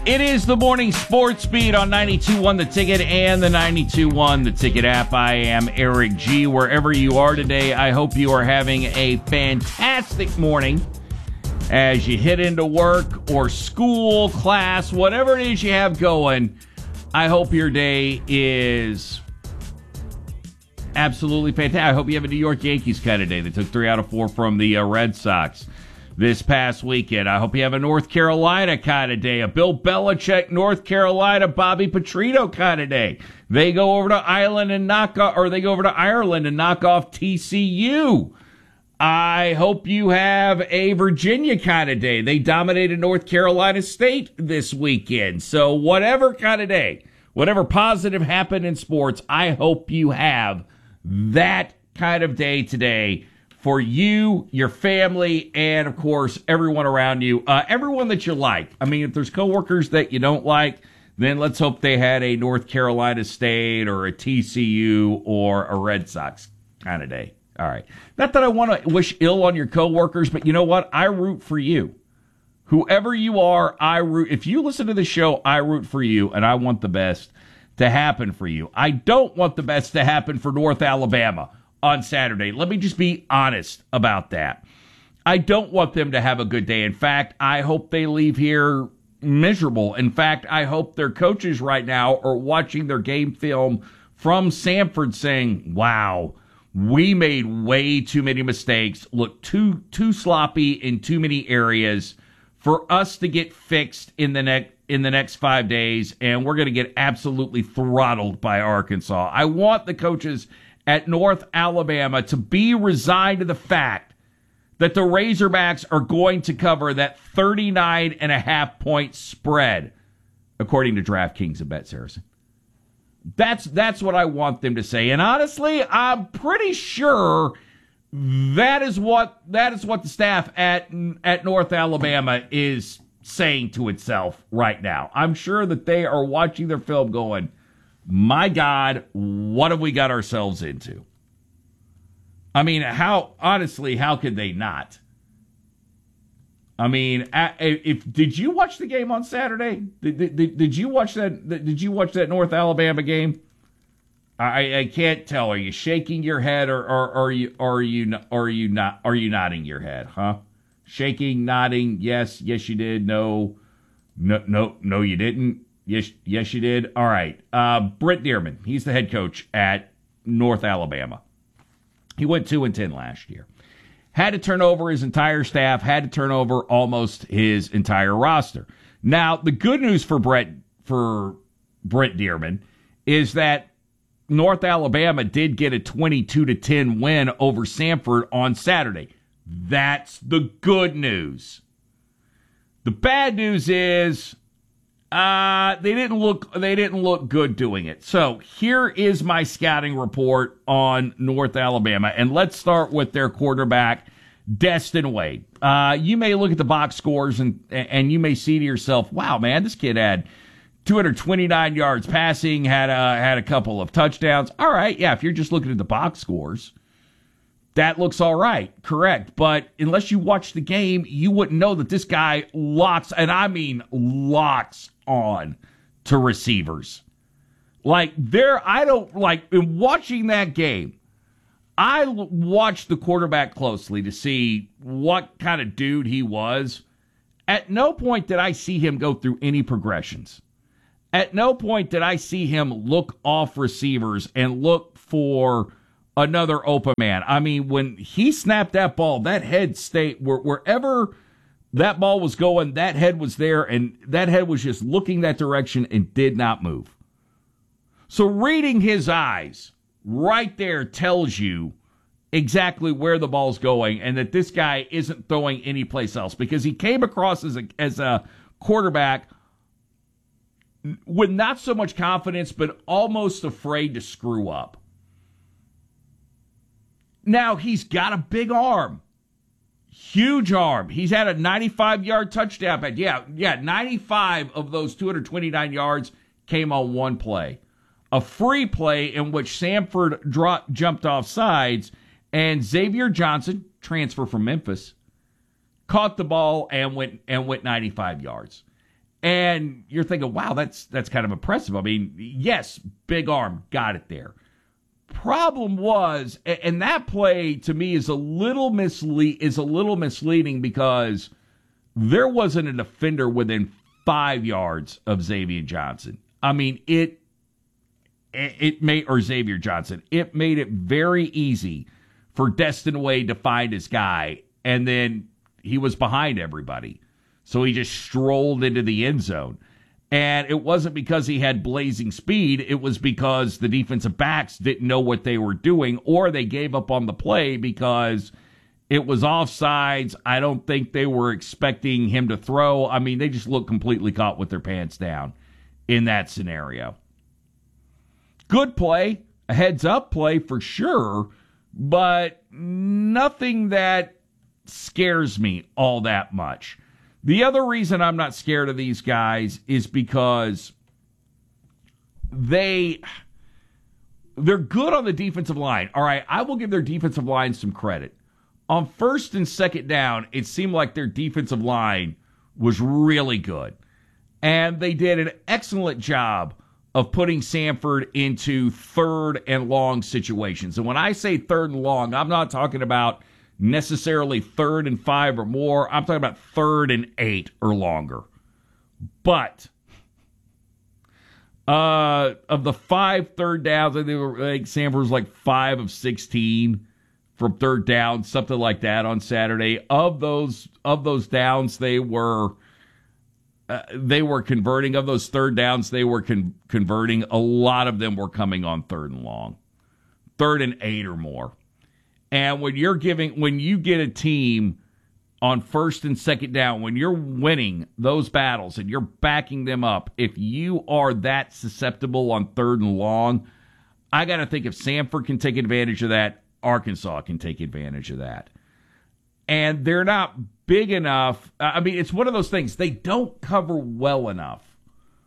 It is the morning sports beat on 92.1 The Ticket and the 92.1 The Ticket app. I am Eric G. Wherever you are today, I hope you are having a fantastic morning as you head into work or school, class, whatever it is you have going. I hope your day is absolutely fantastic. I hope you have a New York Yankees kind of day. They took 3 out of 4 from the Red Sox this past weekend. I hope you have a North Carolina kind of day, a Bill Belichick, North Carolina, Bobby Petrino kind of day. They go over to Ireland and knock off TCU. I hope you have a Virginia kind of day. They dominated North Carolina State this weekend. So whatever kind of day, whatever positive happened in sports, I hope you have that kind of day today for you, your family, and, of course, everyone around you, everyone that you like. I mean, if there's coworkers that you don't like, then let's hope they had a North Carolina State or a TCU or a Red Sox kind of day. All right. Not that I want to wish ill on your coworkers, but you know what? I root for you. Whoever you are, I root. If you listen to the show, I root for you, and I want the best to happen for you. I don't want the best to happen for North Alabama on Saturday. Let me just be honest about that. I don't want them to have a good day. In fact, I hope they leave here miserable. In fact, I hope their coaches right now are watching their game film from Samford saying, wow, we made way too many mistakes, looked too sloppy in too many areas for us to get fixed in the next 5 days, and we're going to get absolutely throttled by Arkansas. I want the coaches at North Alabama to be resigned to the fact that the Razorbacks are going to cover that 39.5-point spread, according to DraftKings and Bet Saracen. That's what I want them to say. And honestly, I'm pretty sure that is what the staff at North Alabama is saying to itself right now. I'm sure that they are watching their film going, my God, what have we got ourselves into? I mean, how could they not? I mean, did you watch the game on Saturday? Did you watch that? Did you watch that North Alabama game? I can't tell. Are you shaking your head or are you nodding your head? Huh? Shaking, nodding. Yes, you did. No, you didn't. Yes, you did. All right. Brent Dearman, he's the head coach at North Alabama. He went 2-10 last year. Had to turn over his entire staff, had to turn over almost his entire roster. Now, the good news for Brent Dearman is that North Alabama did get a 22-10 win over Samford on Saturday. That's the good news. The bad news is they didn't look good doing it. So here is my scouting report on North Alabama, and let's start with their quarterback, Destin Wade. You may look at the box scores and you may see to yourself, wow, man, this kid had 229 yards passing, had a couple of touchdowns. All right, yeah, if you're just looking at the box scores, that looks all right, correct. But unless you watch the game, you wouldn't know that this guy locks, and I mean locks on to receivers. In watching that game, I watched the quarterback closely to see what kind of dude he was. At no point did I see him go through any progressions. At no point did I see him look off receivers and look for another open man. I mean, when he snapped that ball, that head stayed wherever that ball was going, that head was there, and that head was just looking that direction and did not move. So reading his eyes right there tells you exactly where the ball's going and that this guy isn't throwing anyplace else, because he came across as a quarterback with not so much confidence, but almost afraid to screw up. Now, he's got a big arm. Huge arm. He's had a 95-yard touchdown. But yeah, 95 of those 229 yards came on one play. A free play in which Samford jumped off sides, and Xavier Johnson, transfer from Memphis, caught the ball and went 95 yards. And you're thinking, wow, that's kind of impressive. I mean, yes, big arm, got it there. Problem was, and that play to me is a little misleading because there wasn't a defender within 5 yards of Xavier Johnson. I mean, it made Xavier Johnson. It made it very easy for Destin Wade to find his guy, and then he was behind everybody. So he just strolled into the end zone. And it wasn't because he had blazing speed. It was because the defensive backs didn't know what they were doing, or they gave up on the play because it was offsides. I don't think they were expecting him to throw. I mean, they just looked completely caught with their pants down in that scenario. Good play, a heads-up play for sure, but nothing that scares me all that much. The other reason I'm not scared of these guys is because they're good on the defensive line. All right, I will give their defensive line some credit. On first and second down, it seemed like their defensive line was really good. And they did an excellent job of putting Samford into third and long situations. And when I say third and long, I'm not talking about necessarily 3rd and 5 or more. I'm talking about 3rd and 8 or longer. But of the 5 third downs, I think Samford was like 5 of 16 from third down, something like that on Saturday. Of those downs, they were converting. Of those third downs, they were converting. A lot of them were coming on 3rd and long, 3rd and 8 or more. And when you get a team on first and second down, when you're winning those battles and you're backing them up, if you are that susceptible on 3rd and long, I got to think if Samford can take advantage of that, Arkansas can take advantage of that. And they're not big enough. I mean, it's one of those things. They don't cover well enough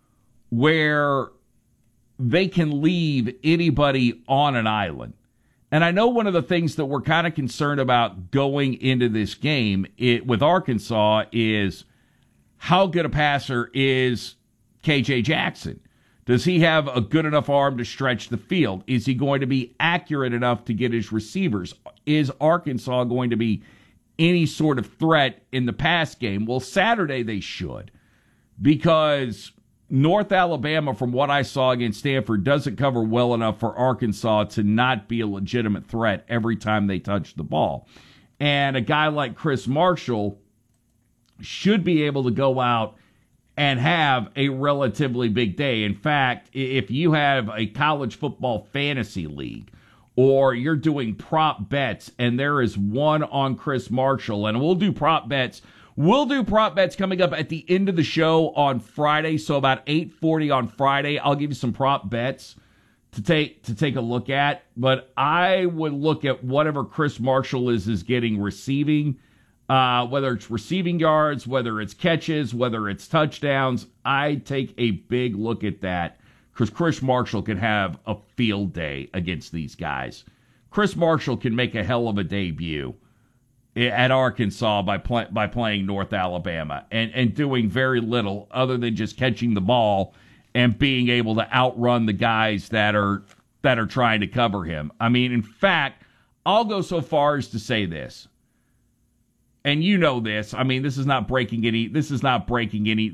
where they can leave anybody on an island. And I know one of the things that we're kind of concerned about going into this game with Arkansas is how good a passer is KJ Jackson? Does he have a good enough arm to stretch the field? Is he going to be accurate enough to get his receivers? Is Arkansas going to be any sort of threat in the pass game? Well, Saturday they should, because North Alabama, from what I saw against Stanford, doesn't cover well enough for Arkansas to not be a legitimate threat every time they touch the ball. And a guy like Chris Marshall should be able to go out and have a relatively big day. In fact, if you have a college football fantasy league or you're doing prop bets and there is one on Chris Marshall, and we'll do prop bets coming up at the end of the show on Friday. So about 8:40 on Friday, I'll give you some prop bets to take a look at. But I would look at whatever Chris Marshall is getting receiving, whether it's receiving yards, whether it's catches, whether it's touchdowns. I take a big look at that because Chris Marshall can have a field day against these guys. Chris Marshall can make a hell of a debut at Arkansas by playing North Alabama and doing very little other than just catching the ball and being able to outrun the guys that are trying to cover him. I mean, in fact, I'll go so far as to say this. And you know this. I mean, this is not breaking news. This is not breaking any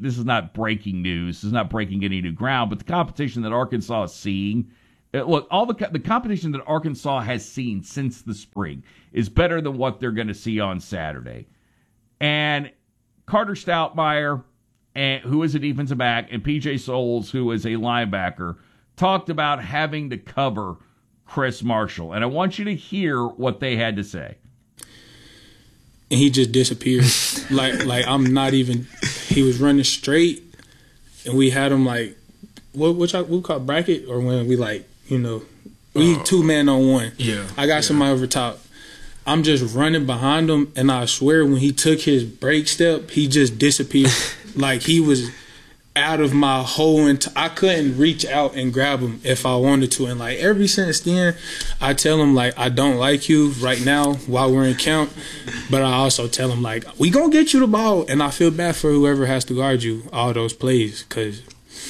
new ground, but the competition that Arkansas is seeing, look, all the competition that Arkansas has seen since the spring is better than what they're going to see on Saturday. And Carter Stoutmire, who is a defensive back, and PJ Soles, who is a linebacker, talked about having to cover Chris Marshall. And I want you to hear what they had to say. And he just disappeared. like I'm not even. He was running straight, and we had him like what we call bracket, or when we we 2 men on one. Yeah, I got somebody over top. I'm just running behind him, and I swear when he took his break step, he just disappeared. Like he was. out of my whole I couldn't reach out and grab him if I wanted to. And like ever since then, I tell him like, I don't like you right now while we're in camp, but I also tell him like, we gonna get you the ball. And I feel bad for whoever has to guard you all those plays, because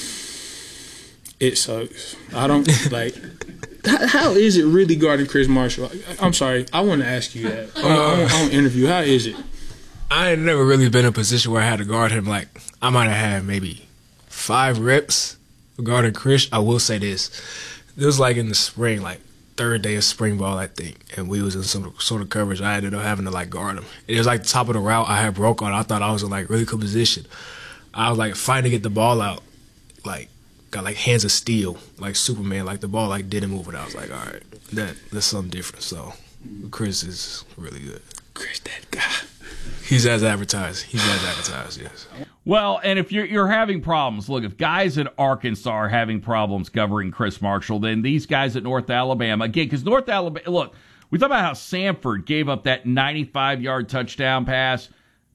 it sucks. I don't like. How is it really guarding Chris Marshall? I'm sorry, I want to ask you that on interview. How is it? I ain't never really been in a position where I had to guard him. Like, I might have had maybe 5 reps regarding Chris. I will say this. It was like in the spring, like 3rd day of spring ball, I think, and we was in some sort of coverage. I ended up having to like guard him. It was like the top of the route. I had broke on. I thought I was in like really good position. I was like fighting to get the ball out, like got like hands of steel, like Superman. Like the ball like didn't move it. I was like, all right, that's something different. So Chris is really good. Chris, that guy. He's as advertised. Yes. Well, and if you're having problems, look, if guys at Arkansas are having problems covering Chris Marshall, then these guys at North Alabama, again, because North Alabama, look, we talk about how Samford gave up that 95-yard touchdown pass.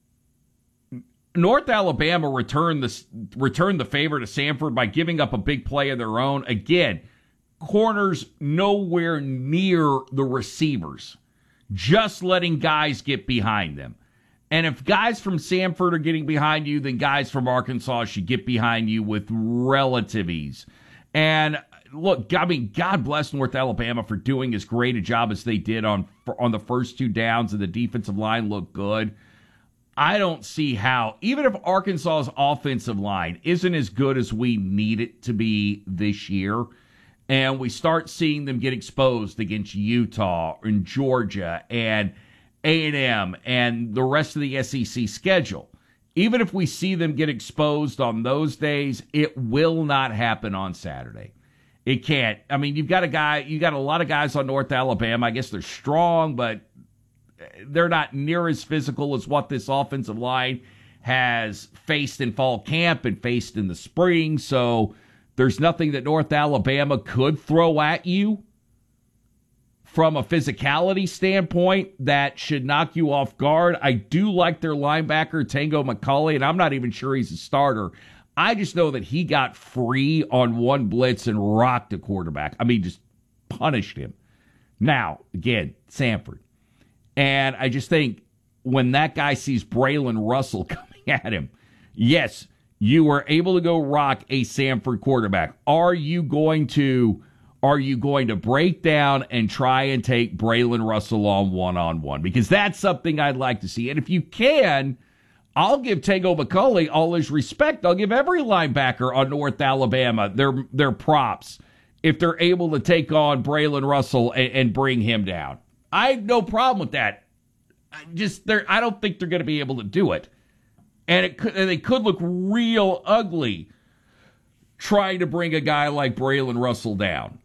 North Alabama returned the favor to Samford by giving up a big play of their own. Again, corners nowhere near the receivers, just letting guys get behind them. And if guys from Samford are getting behind you, then guys from Arkansas should get behind you with relative ease. And look, I mean, God bless North Alabama for doing as great a job as they did on the first 2 downs, and the defensive line looked good. I don't see how, even if Arkansas's offensive line isn't as good as we need it to be this year, and we start seeing them get exposed against Utah and Georgia and A&M and the rest of the SEC schedule, even if we see them get exposed on those days, it will not happen on Saturday. It can't. I mean, you got a lot of guys on North Alabama. I guess they're strong, but they're not near as physical as what this offensive line has faced in fall camp and faced in the spring. So there's nothing that North Alabama could throw at you from a physicality standpoint that should knock you off guard. I do like their linebacker, Tango McCulley, and I'm not even sure he's a starter. I just know that he got free on one blitz and rocked a quarterback. I mean, just punished him. Now, again, Samford. And I just think when that guy sees Braylon Russell coming at him, yes, you were able to go rock a Samford quarterback. Are you going to break down and try and take Braylon Russell on one-on-one? Because that's something I'd like to see. And if you can, I'll give Tango McCulley all his respect. I'll give every linebacker on North Alabama their props if they're able to take on Braylon Russell and bring him down. I have no problem with that. I don't think they're going to be able to do it. And they could look real ugly trying to bring a guy like Braylon Russell down.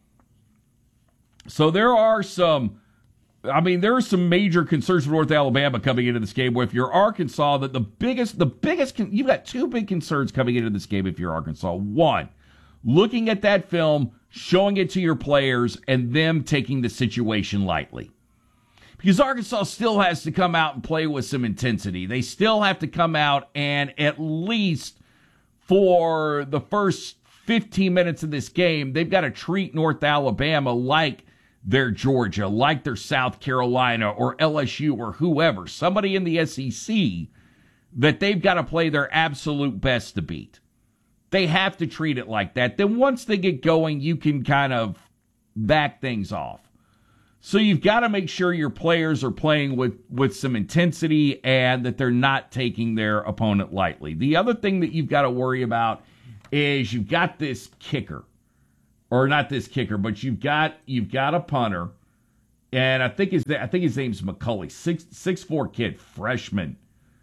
So there are some major concerns for North Alabama coming into this game. Where if you're Arkansas, that the biggest, you've got 2 big concerns coming into this game if you're Arkansas. One, looking at that film, showing it to your players, and them taking the situation lightly. Because Arkansas still has to come out and play with some intensity. They still have to come out and at least for the first 15 minutes of this game, they've got to treat North Alabama like they're Georgia, like they're South Carolina or LSU or whoever, somebody in the SEC that they've got to play their absolute best to beat. They have to treat it like that. Then once they get going, you can kind of back things off. So you've got to make sure your players are playing with some intensity and that they're not taking their opponent lightly. The other thing that you've got to worry about is you've got this kicker. Or not this kicker, but you've got a punter, and I think his name's McCulley, 6'4" kid, freshman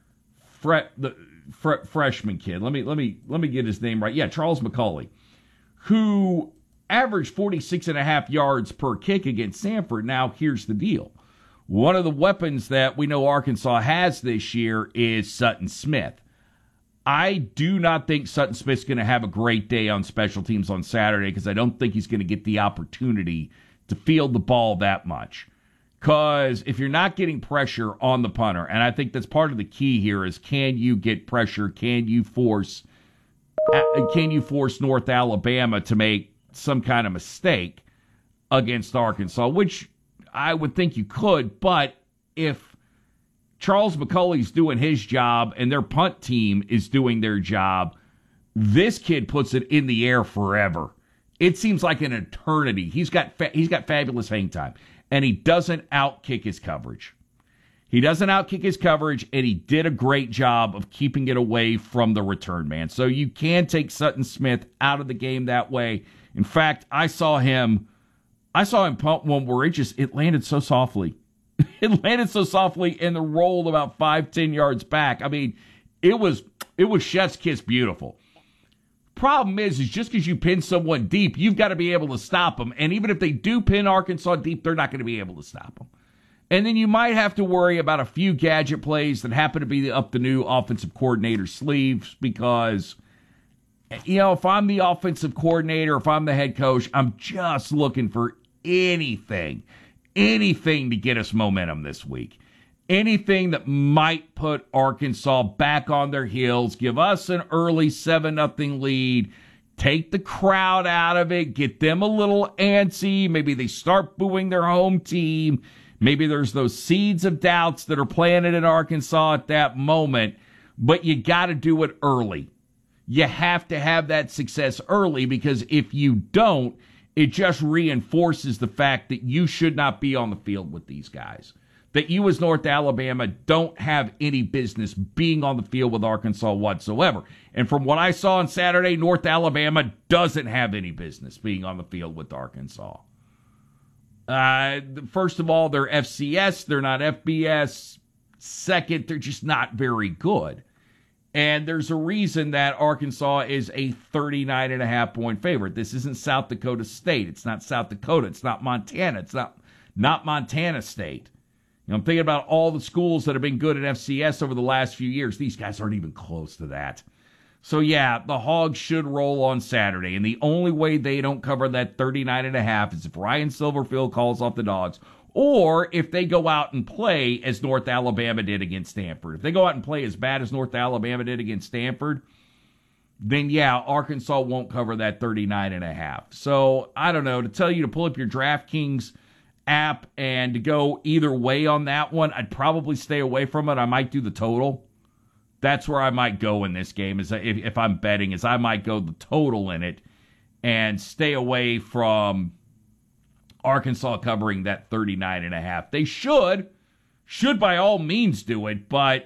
kid. Let me get his name right. Yeah, Charles McCulley, who averaged 46.5 yards per kick against Samford. Now, here's the deal. One of the weapons that we know Arkansas has this year is Sutton Smith. I do not think Sutton Smith's going to have a great day on special teams on Saturday because I don't think he's going to get the opportunity to field the ball that much. Because if you're not getting pressure on the punter, and I think that's part of the key here is can you get pressure? Can you force can you force North Alabama to make some kind of mistake against Arkansas, which I would think you could, but if Charles McCulley's doing his job and their punt team is doing their job, this kid puts it in the air forever. It seems like an eternity. He's got fabulous hang time, and he doesn't outkick his coverage. He doesn't outkick his coverage, and he did a great job of keeping it away from the return man. So you can take Sutton Smith out of the game that way. In fact, I saw him punt one where it landed so softly. It landed so softly and the rolled about 5-10 yards back. I mean, it was chef's kiss beautiful. Problem is just because you pin someone deep, you've got to be able to stop them. And even if they do pin Arkansas deep, they're not going to be able to stop them. And then you might have to worry about a few gadget plays that happen to be up the new offensive coordinator's sleeves because, if I'm the offensive coordinator, if I'm the head coach, I'm just looking for anything to get us momentum this week. Anything that might put Arkansas back on their heels, give us an early 7-0 lead, take the crowd out of it, get them a little antsy. Maybe they start booing their home team. Maybe there's those seeds of doubts that are planted in Arkansas at that moment, but you got to do it early. You have to have that success early because if you don't, it just reinforces the fact that you should not be on the field with these guys. That you as North Alabama don't have any business being on the field with Arkansas whatsoever. And from what I saw on Saturday, North Alabama doesn't have any business being on the field with Arkansas. First of all, they're FCS. They're not FBS. Second, they're just not very good. And there's a reason that Arkansas is a 39.5-point favorite. This isn't South Dakota State. It's not South Dakota. It's not Montana. It's not Montana State. I'm thinking about all the schools that have been good at FCS over the last few years. These guys aren't even close to that. So, yeah, the Hogs should roll on Saturday. And the only way they don't cover that 39.5 is if Ryan Silverfield calls off the Dogs or if they go out and play as North Alabama did against Stanford. If they go out and play as bad as North Alabama did against Stanford, then, yeah, Arkansas won't cover that 39.5. So, I don't know. To tell you to pull up your DraftKings app and to go either way on that one, I'd probably stay away from it. I might do the total. That's where I might go in this game. Is if I'm betting, is I might go the total in it and stay away from Arkansas covering that 39.5. They should by all means do it, but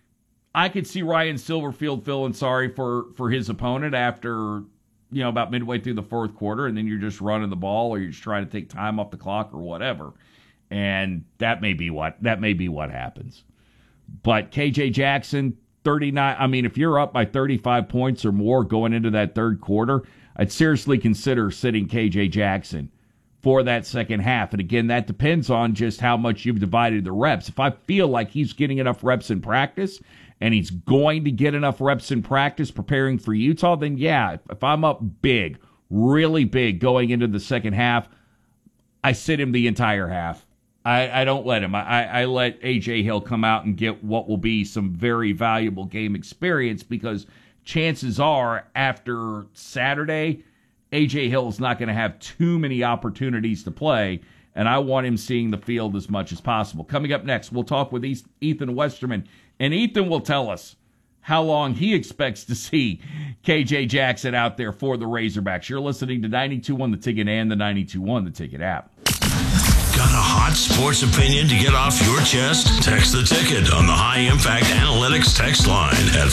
I could see Ryan Silverfield feeling sorry for his opponent after about midway through the fourth quarter, and then you're just running the ball or you're just trying to take time off the clock or whatever. And that may be what happens. But KJ Jackson, 39, I mean, if you're up by 35 points or more going into that third quarter, I'd seriously consider sitting KJ Jackson for that second half. And again, that depends on just how much you've divided the reps. If I feel like he's getting enough reps in practice and he's going to get enough reps in practice preparing for Utah, then yeah, if I'm up big, really big going into the second half, I sit him the entire half. I don't let him. I let A.J. Hill come out and get what will be some very valuable game experience because chances are after Saturday, A.J. Hill is not going to have too many opportunities to play, and I want him seeing the field as much as possible. Coming up next, we'll talk with Ethan Westerman, and Ethan will tell us how long he expects to see KJ Jackson out there for the Razorbacks. You're listening to 92.1 The Ticket and the 92.1 The Ticket app. Got a hot sports opinion to get off your chest? Text The Ticket on the High Impact Analytics text line at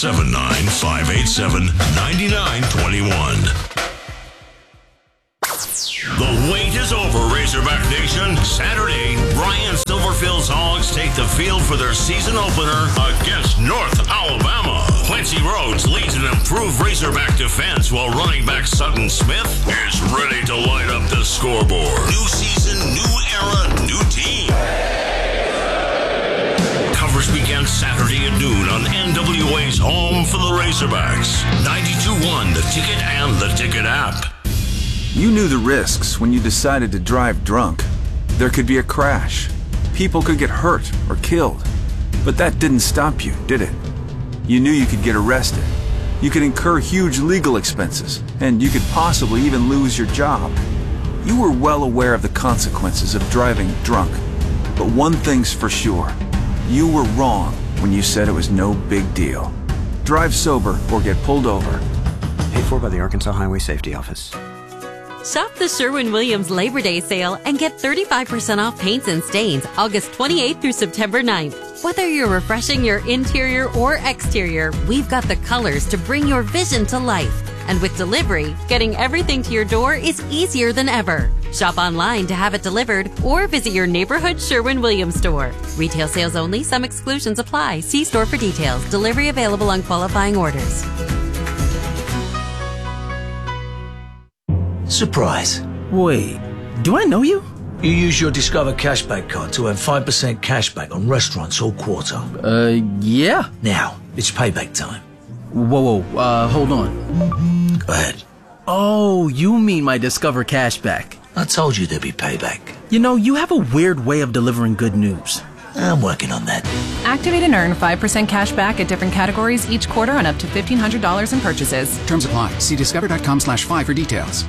479-587-9921. The wait is over, Razorback Nation. Saturday, Ryan Silverfield's Hogs take the field for their season opener against North Alabama. Quincy Rhodes leads an improved Razorback defense while running back Sutton Smith is ready to light up the scoreboard. New season, new era, new team. Coverage begins Saturday at noon on NWA's home for the Razorbacks. 92.1 The Ticket and the Ticket app. You knew the risks when you decided to drive drunk. There could be a crash. People could get hurt or killed. But that didn't stop you, did it? You knew you could get arrested. You could incur huge legal expenses, and you could possibly even lose your job. You were well aware of the consequences of driving drunk. But one thing's for sure. You were wrong when you said it was no big deal. Drive sober or get pulled over. Paid for by the Arkansas Highway Safety Office. Shop the Sherwin-Williams Labor Day sale and get 35% off paints and stains August 28th through September 9th. Whether you're refreshing your interior or exterior, we've got the colors to bring your vision to life. And with delivery, getting everything to your door is easier than ever. Shop online to have it delivered or visit your neighborhood Sherwin-Williams store. Retail sales only. Some exclusions apply. See store for details. Delivery available on qualifying orders. Surprise. Wait, do I know you? You use your Discover Cashback card to earn 5% cashback on restaurants all quarter. Yeah. Now, it's payback time. Whoa, hold on. Go ahead. Oh, you mean my Discover Cashback. I told you there'd be payback. You know, you have a weird way of delivering good news. I'm working on that. Activate and earn 5% cash back at different categories each quarter on up to $1,500 in purchases. Terms apply. See discover.com/5 for details.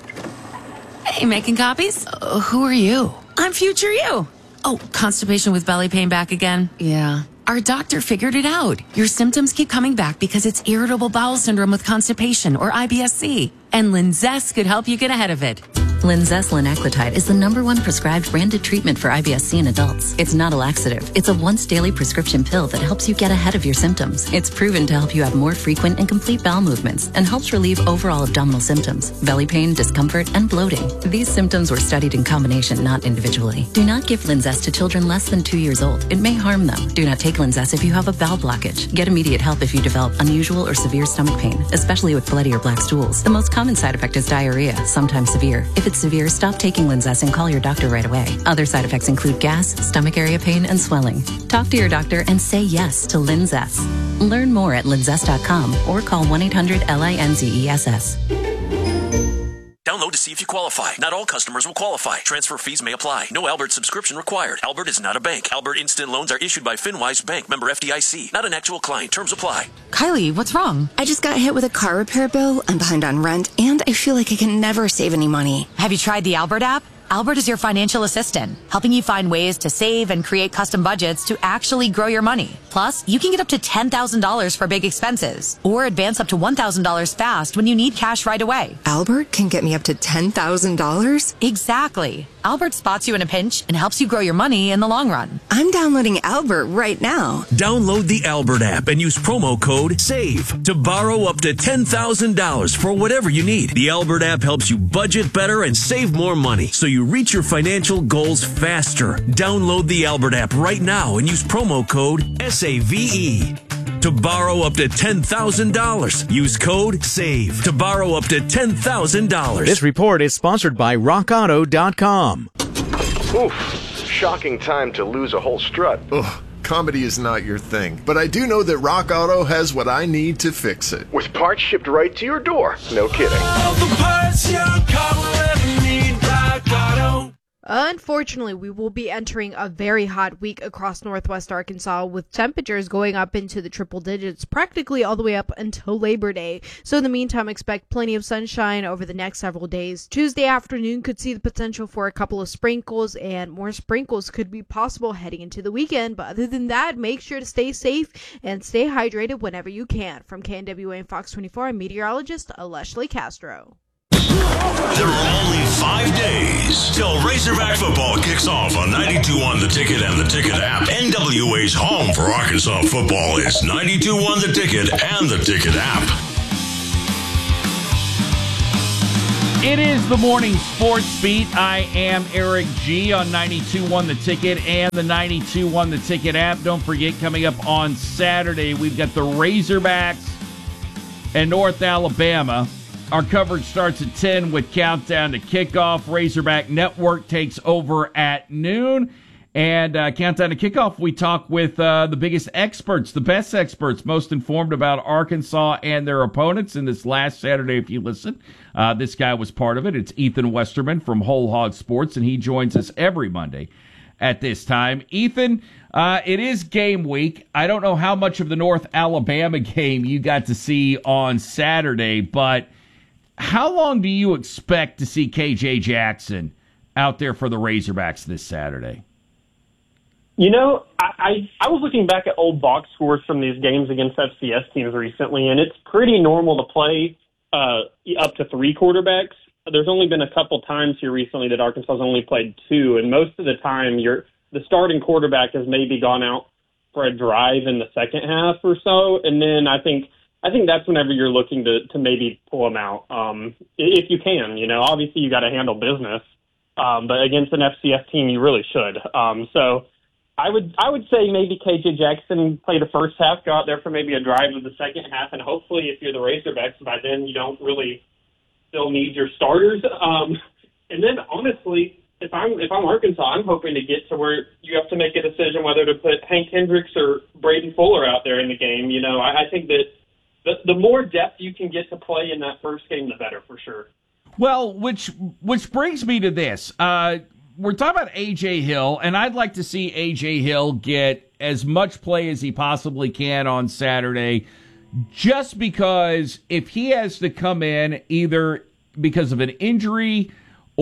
Hey, making copies? Who are you? I'm future you. Oh, constipation with belly pain back again? Yeah. Our doctor figured it out. Your symptoms keep coming back because it's irritable bowel syndrome with constipation, or IBS-C. And Linzess could help you get ahead of it. Linzess linaclotide is the #1 prescribed branded treatment for IBS-C in adults. It's not a laxative. It's a once-daily prescription pill that helps you get ahead of your symptoms. It's proven to help you have more frequent and complete bowel movements and helps relieve overall abdominal symptoms, belly pain, discomfort, and bloating. These symptoms were studied in combination, not individually. Do not give Linzess to children less than 2 years old. It may harm them. Do not take Linzess if you have a bowel blockage. Get immediate help if you develop unusual or severe stomach pain, especially with bloody or black stools. The most common side effect is diarrhea, sometimes severe. If it's severe, stop taking Linzess and call your doctor right away. Other side effects include gas, stomach area pain, and swelling. Talk to your doctor and say yes to Linzess. Learn more at linzess.com or call 1-800-LINZESS. Download to see if you qualify. Not all customers will qualify. Transfer fees may apply. No Albert subscription required. Albert is not a bank. Albert Instant Loans are issued by FinWise Bank, member FDIC. Not an actual client. Terms apply. Kylie, what's wrong? I just got hit with a car repair bill. I'm behind on rent, and I feel like I can never save any money. Have you tried the Albert app? Albert is your financial assistant, helping you find ways to save and create custom budgets to actually grow your money. Plus, you can get up to $10,000 for big expenses or advance up to $1,000 fast when you need cash right away. Albert can get me up to $10,000? Exactly. Albert spots you in a pinch and helps you grow your money in the long run. I'm downloading Albert right now. Download the Albert app and use promo code SAVE to borrow up to $10,000 for whatever you need. The Albert app helps you budget better and save more money so you reach your financial goals faster. Download the Albert app right now and use promo code SAVE to borrow up to $10,000. Use code SAVE to borrow up to $10,000. This report is sponsored by RockAuto.com. Oof, shocking time to lose a whole strut. Ugh, comedy is not your thing, but I do know that Rock Auto has what I need to fix it. With parts shipped right to your door. No kidding. All the parts your car will ever need, Rock Auto. Unfortunately, we will be entering a very hot week across northwest Arkansas with temperatures going up into the triple digits practically all the way up until Labor Day. So in the meantime, expect plenty of sunshine over the next several days. Tuesday afternoon could see the potential for a couple of sprinkles, and more sprinkles could be possible heading into the weekend. But other than that, make sure to stay safe and stay hydrated whenever you can. From KNWA and Fox 24, I'm meteorologist Leslie Castro. There are only 5 days till Razorback football kicks off on 92.1 The Ticket and the Ticket app. NWA's home for Arkansas football is 92.1 The Ticket and the Ticket app. It is the morning sports beat. I am Eric G on 92.1 The Ticket and the 92.1 The Ticket app. Don't forget, coming up on Saturday, we've got the Razorbacks and North Alabama. Our coverage starts at 10 with countdown to kickoff. Razorback Network takes over at noon. And countdown to kickoff, we talk with the biggest experts, the best experts, most informed about Arkansas and their opponents. And this last Saturday, if you listen, this guy was part of it. It's Ethan Westerman from Whole Hog Sports, and he joins us every Monday at this time. Ethan, it is game week. I don't know how much of the North Alabama game you got to see on Saturday, but how long do you expect to see KJ Jackson out there for the Razorbacks this Saturday? You know, I was looking back at old box scores from these games against FCS teams recently, and it's pretty normal to play up to 3 quarterbacks. There's only been a couple times here recently that Arkansas has only played 2, and most of the time the starting quarterback has maybe gone out for a drive in the second half or so, and then I think that's whenever you're looking to maybe pull them out, if you can. You know, obviously you got to handle business, but against an FCS team you really should. So I would say maybe KJ Jackson play the first half, go out there for maybe a drive of the second half, and hopefully if you're the Razorbacks by then you don't really still need your starters. And then honestly, if I'm Arkansas, I'm hoping to get to where you have to make a decision whether to put Hank Hendricks or Braden Fuller out there in the game. You know, I think that the more depth you can get to play in that first game, the better for sure. Well, which brings me to this. We're talking about A.J. Hill, and I'd like to see A.J. Hill get as much play as he possibly can on Saturday, just because if he has to come in either because of an injury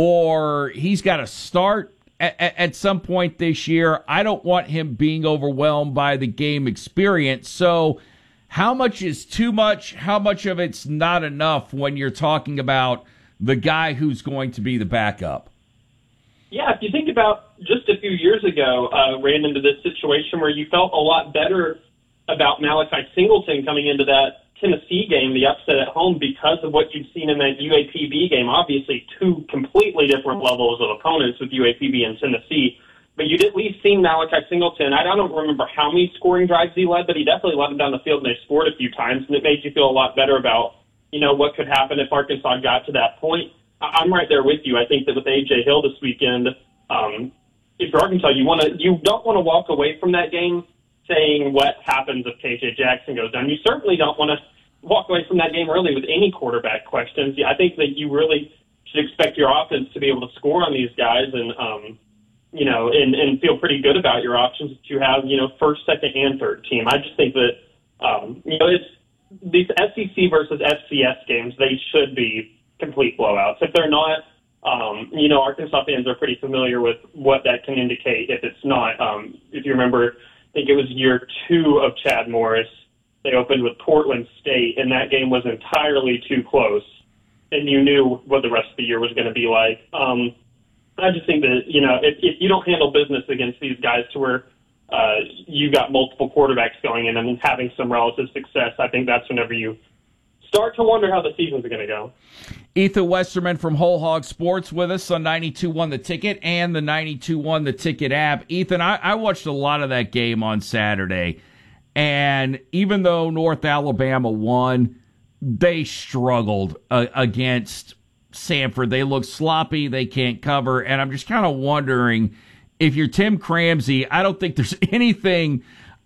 or he's got to start at some point this year, I don't want him being overwhelmed by the game experience. So how much is too much? How much of it's not enough when you're talking about the guy who's going to be the backup? Yeah, if you think about just a few years ago, ran into this situation where you felt a lot better about Malachi Singleton coming into that Tennessee game, the upset at home, because of what you'd seen in that UAPB game. Obviously, 2 completely different levels of opponents with UAPB and Tennessee, but you'd at least seen Malachi Singleton. I don't remember how many scoring drives he led, but he definitely led them down the field, and they scored a few times, and it made you feel a lot better about, you know, what could happen if Arkansas got to that point. I'm right there with you. I think that with A.J. Hill this weekend, if you're Arkansas, you don't want to walk away from that game saying what happens if KJ Jackson goes down. You certainly don't want to walk away from that game early with any quarterback questions. I think that you really should expect your offense to be able to score on these guys and, you know, and feel pretty good about your options that you have, you know, first, second, and third team. I just think that, you know, it's these SEC versus FCS games, they should be complete blowouts. If they're not, you know, Arkansas fans are pretty familiar with what that can indicate if it's not. If you remember, I think it was year 2 of Chad Morris. They opened with Portland State, and that game was entirely too close, and you knew what the rest of the year was going to be like. I just think that, you know, if you don't handle business against these guys to where you got multiple quarterbacks going in and having some relative success, I think that's whenever you start to wonder how the season's going to go. Ethan Westerman from Whole Hog Sports with us on 92.1 The Ticket and the 92.1 The Ticket app. Ethan, I watched a lot of that game on Saturday, and even though North Alabama won, they struggled against Samford. They look sloppy, they can't cover, and I'm just kind of wondering if you're Tim Cramsey, I don't think there's anything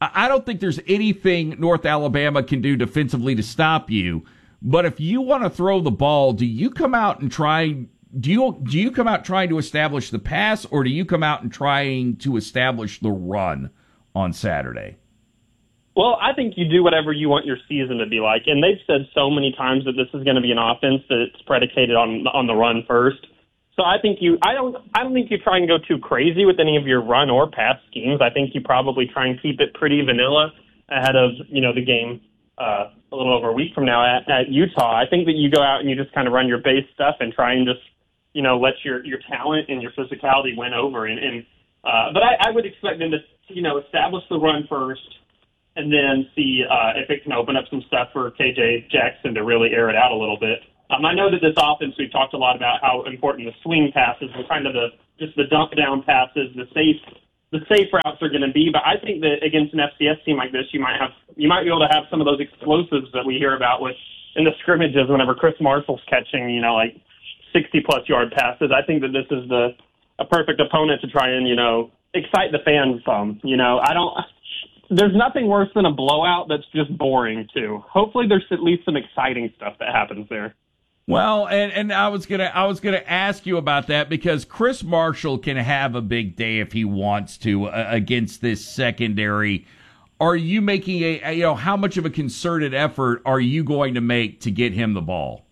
North Alabama can do defensively to stop you. But if you want to throw the ball, do you come out and try? Do you come out trying to establish the pass, or do you come out and trying to establish the run on Saturday? Well, I think you do whatever you want your season to be like, and they've said so many times that this is going to be an offense that's predicated on the run first. So I think I don't think you try and go too crazy with any of your run or pass schemes. I think you probably try and keep it pretty vanilla ahead of, you know, the game a little over a week from now at Utah. I think that you go out and you just kind of run your base stuff and try and just, you know, let your talent and your physicality win over. But I would expect them to, you know, establish the run first and then see if it can open up some stuff for KJ Jackson to really air it out a little bit. I know that this offense, we've talked a lot about how important the swing passes and kind of the dump down passes, the safe routes are going to be. But I think that against an FCS team like this, you might be able to have some of those explosives that we hear about in the scrimmages whenever Chris Marshall's catching, you know, like 60-plus yard passes. I think that this is a perfect opponent to try and, you know, excite the fans some. You know, there's nothing worse than a blowout that's just boring too. Hopefully there's at least some exciting stuff that happens there. Well, and I was gonna ask you about that because Chris Marshall can have a big day if he wants to against this secondary. Are you making how much of a concerted effort are you going to make to get him the ball?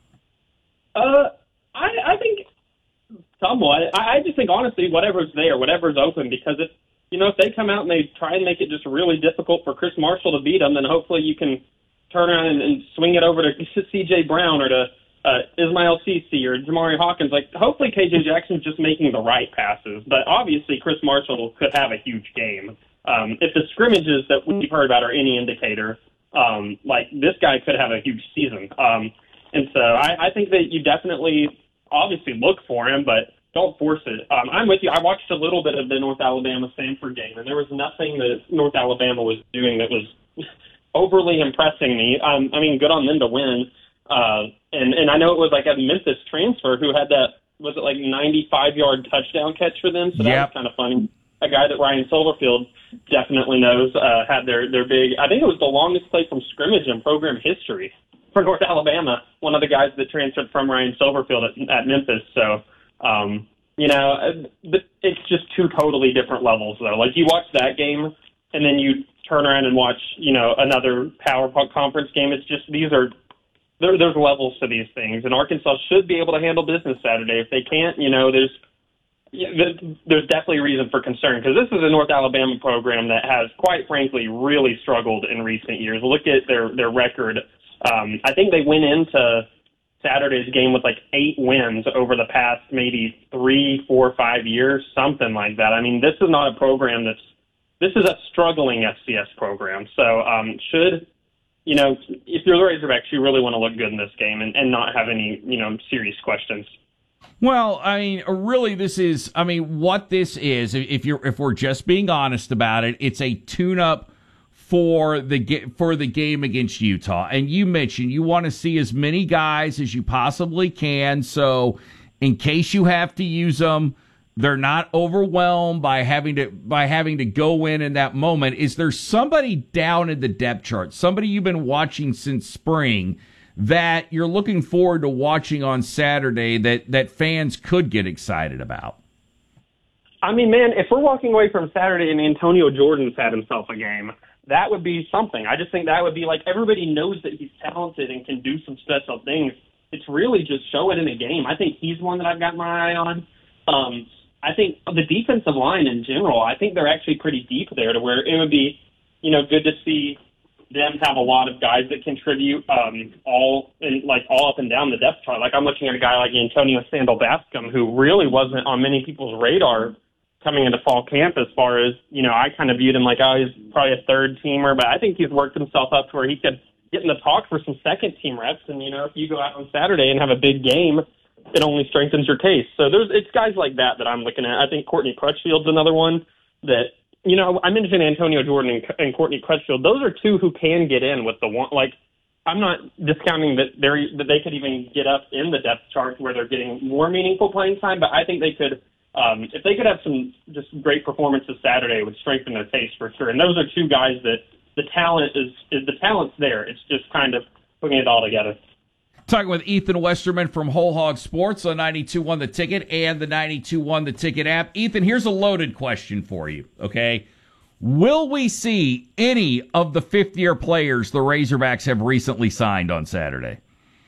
I think somewhat. I just think honestly, whatever's there, whatever's open, because if they come out and they try and make it just really difficult for Chris Marshall to beat them, then hopefully you can turn around and swing it over to C.J. Brown or to Ismail Cisse or Jamari Hawkins. Like, hopefully KJ Jackson's just making the right passes. But obviously Chris Marshall could have a huge game. If the scrimmages that we've heard about are any indicator, this guy could have a huge season. And so I think that you definitely obviously look for him, but don't force it. I'm with you. I watched a little bit of the North Alabama-Stanford game, and there was nothing that North Alabama was doing that was overly impressing me. Good on them to win. And I know it was like a Memphis transfer who had that, was it like 95-yard touchdown catch for them? So that was kind of funny. A guy that Ryan Silverfield definitely knows had their big, I think it was the longest play from scrimmage in program history for North Alabama, one of the guys that transferred from Ryan Silverfield at Memphis. So, it's just two totally different levels, though. Like, you watch that game, and then you turn around and watch, another Power Conference game. It's just there's levels to these things, and Arkansas should be able to handle business Saturday. If they can't, there's definitely reason for concern, because this is a North Alabama program that has, quite frankly, really struggled in recent years. Look at their record. I think they went into Saturday's game with 8 wins over the past maybe 3, 4, 5 years, something like that. I mean, this is not a program this is a struggling FCS program. So if you're the Razorbacks, you really want to look good in this game and not have any, serious questions. Well, really, what this is, if we're just being honest about it, it's a tune-up for the game against Utah. And you mentioned you want to see as many guys as you possibly can, so in case you have to use them, they're not overwhelmed by having to go in that moment. Is there somebody down in the depth chart, somebody you've been watching since spring, that you're looking forward to watching on Saturday that fans could get excited about? I mean, man, if we're walking away from Saturday and Antonio Jordan's had himself a game, that would be something. I just think that would be everybody knows that he's talented and can do some special things. It's really just show it in a game. I think he's one that I've got my eye on. I think the defensive line in general, I think they're actually pretty deep there to where it would be, good to see them have a lot of guys that contribute all up and down the depth chart. Like, I'm looking at a guy like Antonio Sandal Bascom, who really wasn't on many people's radar coming into fall camp as far as, I kind of viewed him he's probably a third teamer, but I think he's worked himself up to where he could get in the talk for some second team reps. And, if you go out on Saturday and have a big game, it only strengthens your case. So it's guys like that I'm looking at. I think Courtney Crutchfield's another one that, I mentioned Antonio Jordan and Courtney Crutchfield. Those are two who can get in with the one. I'm not discounting that they could even get up in the depth chart where they're getting more meaningful playing time, but I think they could, if they could have some just great performances Saturday, it would strengthen their case for sure. And those are two guys that the talent's there. It's just kind of putting it all together. Talking with Ethan Westerman from Whole Hog Sports on 92.1 The Ticket and the 92.1 The Ticket app. Ethan, here's a loaded question for you, okay? Will we see any of the fifth-year players the Razorbacks have recently signed on Saturday?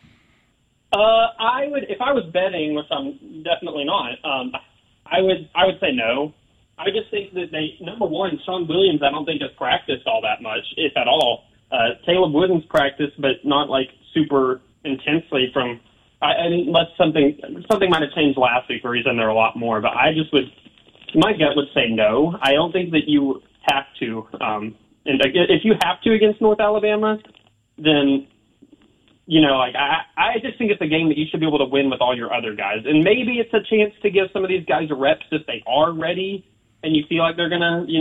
I would, if I was betting, which I'm definitely not, I would say no. I just think that number one, Sean Williams, I don't think has practiced all that much, if at all. Caleb Wooden's practiced, but not super intensely unless something might have changed last week where he's in there a lot more. But my gut would say no. I don't think that you have to. And if you have to against North Alabama, then, I just think it's a game that you should be able to win with all your other guys. And maybe it's a chance to give some of these guys reps if they are ready and you feel like they're going to,